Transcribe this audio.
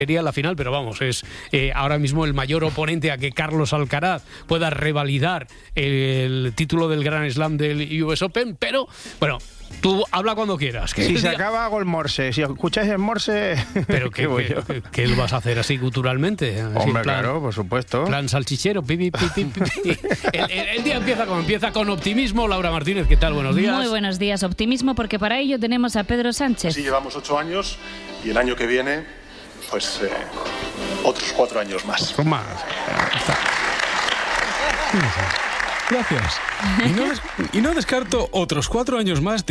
sería la final, pero vamos, es ahora mismo el mayor oponente a que Carlos Alcaraz pueda revalidar el título del Grand Slam del US Open, pero bueno, tú habla cuando quieras. Si se acaba, hago el morse. Si escucháis el morse... ¿Pero qué lo vas a hacer así culturalmente? Así, Hombre, claro, por supuesto. Plan salchichero. El día empieza como empieza, con optimismo. Laura Martínez, ¿qué tal? Buenos días. Muy buenos días. Optimismo, porque para ello tenemos a Pedro Sánchez. Así llevamos 8 años y el año que viene, pues otros 4 años más. Con más. Gracias. Y no descarto otros 4 años más de